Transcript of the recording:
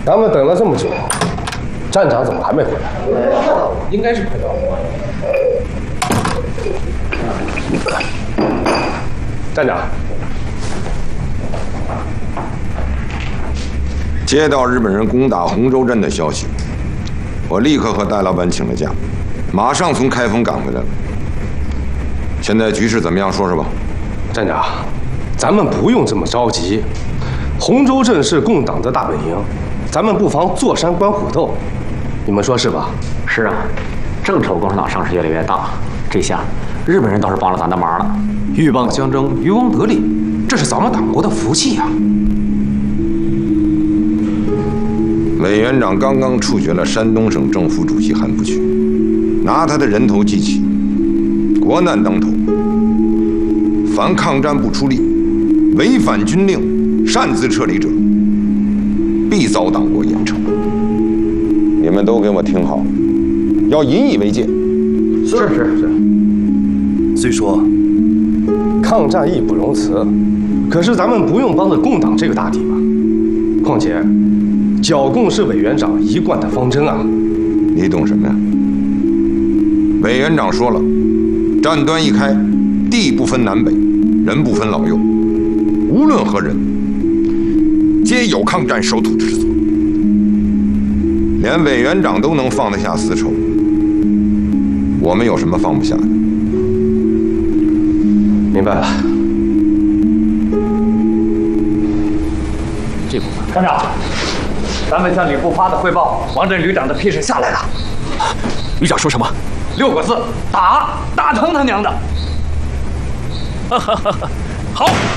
咱们等了这么久，站长怎么还没回来？ 应该是快到了。 站长， 接到日本人攻打洪州镇的消息，我立刻和戴老板请了假，马上从开封赶回来了。现在局势怎么样？说说吧。 站长，咱们不用这么着急。洪州镇是共党的大本营，咱们不妨坐山观虎斗，你们说是吧？ 是啊，正愁共产党声势越来越大，这下日本人倒是帮了咱的忙了。 鹬蚌相争，渔翁得利，这是咱们党国的福气呀。 委员长刚刚处决了山东省政府主席韩复榘，拿他的人头祭旗，国难当头，凡抗战不出力、违反军令、擅自撤离者，必遭党国严惩。你们都给我听好，要引以为戒。 是。虽说抗战义不容辞，可是咱们不用帮着共党这个大敌吧？况且，剿共是委员长一贯的方针啊。 你懂什么呀？委员长说了，战端一开，地不分南北，人不分老幼，无论何人，皆有抗战守土之责。连委员长都能放得下私仇，我们有什么放不下的？ 明白了。 这部分， 站长，咱们向旅部发的汇报，王震旅长的批示下来了。 旅长说什么 6个字：打，打疼他娘的！ 好。